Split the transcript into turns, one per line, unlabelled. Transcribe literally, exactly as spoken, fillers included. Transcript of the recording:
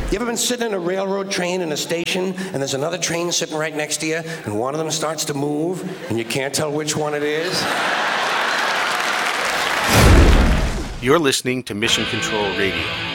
You ever been sitting in a railroad train in a station, and there's another train sitting right next to you, and one of them starts to move, and you can't tell which one it is?
You're listening to Mission Control Radio.